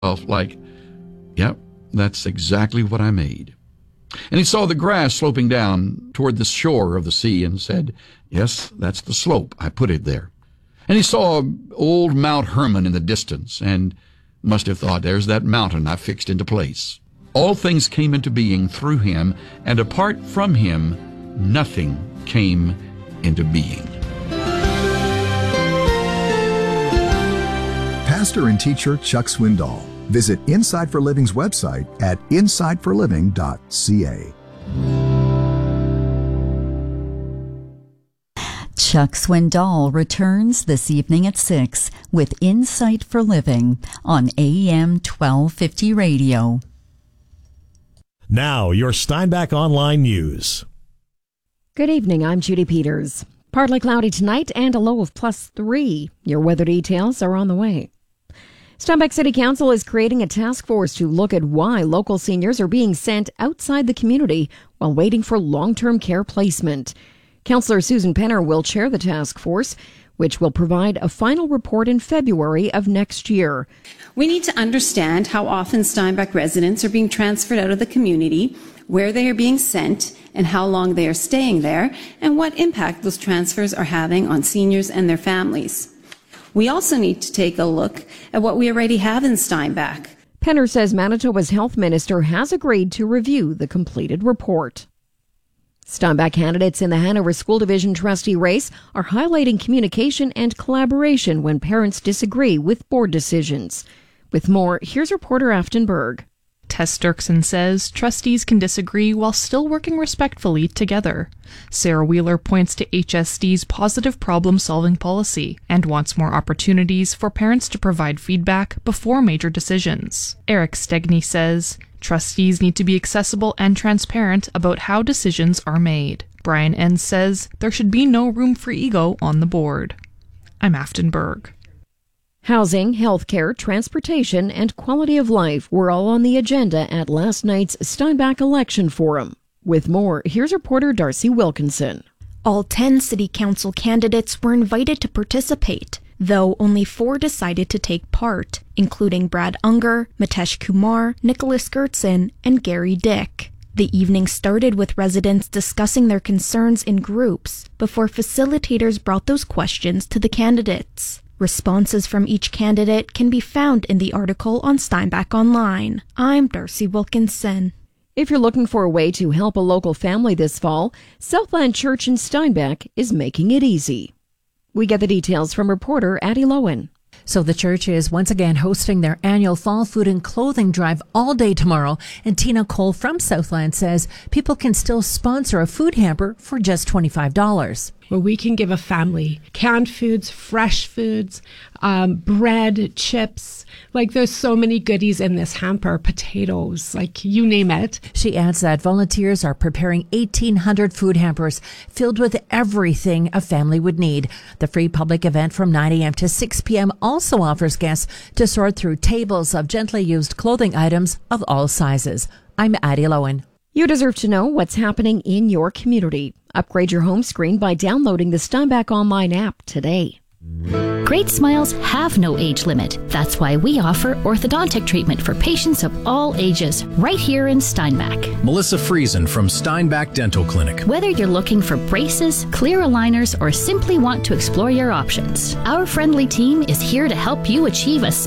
like, yep, that's exactly what I made. And he saw the grass sloping down toward the shore of the sea and said, yes, that's the slope. I put it there. And he saw old Mount Hermon in the distance and must have thought, there's that mountain I fixed into place. All things came into being through him, and apart from him, nothing came into being. Pastor and teacher Chuck Swindoll. Visit Insight for Living's website at insightforliving.ca. Chuck Swindoll returns this evening at 6 with Insight for Living on AM 1250 Radio. Now, your Steinbach Online News. Good evening, I'm Judy Peters. Partly cloudy tonight and a low of +3. Your weather details are on the way. Steinbach City Council is creating a task force to look at why local seniors are being sent outside the community while waiting for long-term care placement. Councillor Susan Penner will chair the task force, which will provide a final report in February of next year. We need to understand how often Steinbach residents are being transferred out of the community, where they are being sent, and how long they are staying there, and what impact those transfers are having on seniors and their families. We also need to take a look at what we already have in Steinbach. Penner says Manitoba's health minister has agreed to review the completed report. Steinbach candidates in the Hanover School Division trustee race are highlighting communication and collaboration when parents disagree with board decisions. With more, here's reporter Afton Berg. Tess Dirksen says trustees can disagree while still working respectfully together. Sarah Wheeler points to HSD's positive problem-solving policy and wants more opportunities for parents to provide feedback before major decisions. Eric Stegny says trustees need to be accessible and transparent about how decisions are made. Brian Enns says there should be no room for ego on the board. I'm Afton Berg. Housing, healthcare, transportation, and quality of life were all on the agenda at last night's Steinbach Election Forum. With more, here's reporter Darcy Wilkinson. All 10 city council candidates were invited to participate, though only 4 decided to take part, including Brad Unger, Mitesh Kumar, Nicholas Gertson, and Gary Dick. The evening started with residents discussing their concerns in groups before facilitators brought those questions to the candidates. Responses from each candidate can be found in the article on Steinbach Online. I'm Darcy Wilkinson. If you're looking for a way to help a local family this fall, Southland Church in Steinbach is making it easy. We get the details from reporter Addie Lowen. So the church is once again hosting their annual fall food and clothing drive all day tomorrow. And Tina Cole from Southland says people can still sponsor a food hamper for just $25. Where we can give a family canned foods, fresh foods, bread, chips. Like there's so many goodies in this hamper, potatoes, like you name it. She adds that volunteers are preparing 1,800 food hampers filled with everything a family would need. The free public event from 9 a.m. to 6 p.m. also offers guests to sort through tables of gently used clothing items of all sizes. I'm Addie Lowen. You deserve to know what's happening in your community. Upgrade your home screen by downloading the Steinbach Online app today. Great smiles have no age limit. That's why we offer orthodontic treatment for patients of all ages right here in Steinbach. Melissa Friesen from Steinbach Dental Clinic. Whether you're looking for braces, clear aligners, or simply want to explore your options, our friendly team is here to help you achieve a